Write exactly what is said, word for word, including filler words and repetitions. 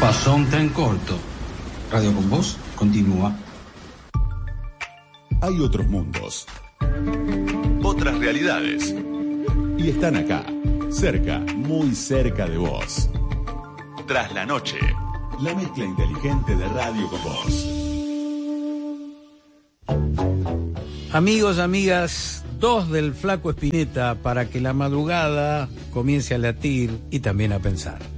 Pasó un tren corto. Radio con Voz continúa. Hay otros mundos, otras realidades, y están acá, cerca, muy cerca de vos. Tras la noche, la mezcla inteligente de Radio con Voz. Amigos, amigas, dos del Flaco Spinetta para que la madrugada comience a latir y también a pensar.